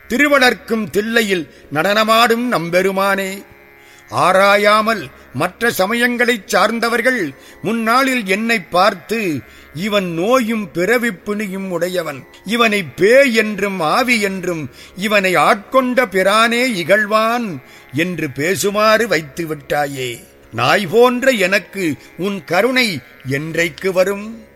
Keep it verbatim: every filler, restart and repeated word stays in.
திருவளர்க்கும் தில்லையில் நடனமாடும் நம்பெருமானே, ஆராயாமல் மற்ற சமயங்களைச் சார்ந்தவர்கள் முன்னாளில் என்னை பார்த்து, இவன் நோயும் பிறவிப்பிணியும் உடையவன், இவனை பேய் என்றும் ஆவி என்றும் இவனை ஆட்கொண்ட பிரானே இகழ்வான் என்று பேசுமாறு வைத்து விட்டாயே. நாய் போன்ற எனக்கு உன் கருணை என்றைக்கு வரும்?